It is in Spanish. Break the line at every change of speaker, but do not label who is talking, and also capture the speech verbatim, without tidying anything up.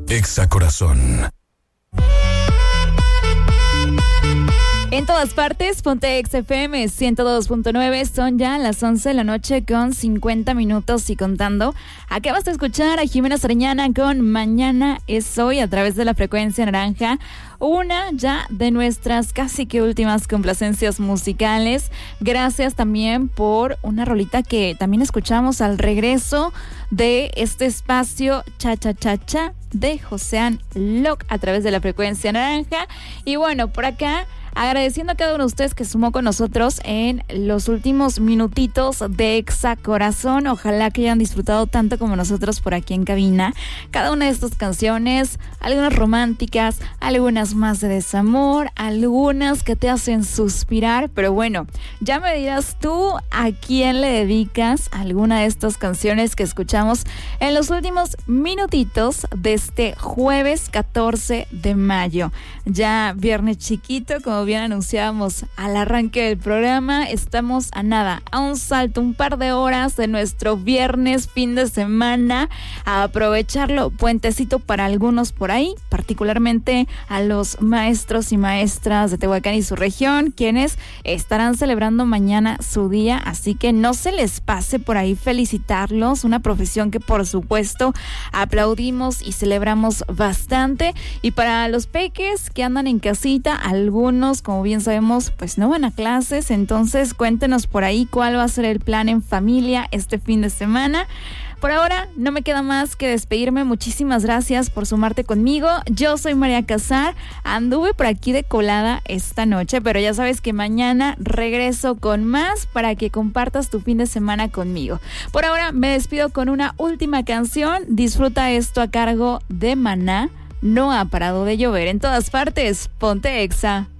Exa Corazón.
En todas partes, ponte Exa F M ciento dos punto nueve, son ya las once de la noche con cincuenta minutos y contando. Acabas de escuchar a Jimena Sariñana con Mañana es Hoy a través de la frecuencia naranja. Una ya de nuestras casi que últimas complacencias musicales. Gracias también por una rolita que también escuchamos al regreso de este espacio Cha Cha Cha Cha de Josean Loc a través de la frecuencia naranja. Y bueno, por acá agradeciendo a cada uno de ustedes que sumó con nosotros en los últimos minutitos de Exa Corazón. Ojalá que hayan disfrutado tanto como nosotros por aquí en cabina. Cada una de estas canciones, algunas románticas, algunas más de desamor, algunas que te hacen suspirar. Pero bueno, ya me dirás tú a quién le dedicas alguna de estas canciones que escuchamos en los últimos minutitos de este jueves catorce de mayo. Ya viernes chiquito, como bien anunciábamos al arranque del programa, estamos a nada, a un salto, un par de horas de nuestro viernes, fin de semana, a aprovecharlo, puentecito para algunos por ahí, particularmente a los maestros y maestras de Tehuacán y su región, quienes estarán celebrando mañana su día, así que no se les pase por ahí felicitarlos, una profesión que por supuesto aplaudimos y celebramos bastante. Y para los peques que andan en casita, algunos, como bien sabemos, pues no van a clases, entonces cuéntenos por ahí cuál va a ser el plan en familia este fin de semana. Por ahora no me queda más que despedirme. Muchísimas gracias por sumarte conmigo. Yo soy María Casar, anduve por aquí de colada esta noche, pero ya sabes que mañana regreso con más para que compartas tu fin de semana conmigo. Por ahora me despido con una última canción. Disfruta esto a cargo de Maná. No ha parado de llover en todas partes. Ponte Exa.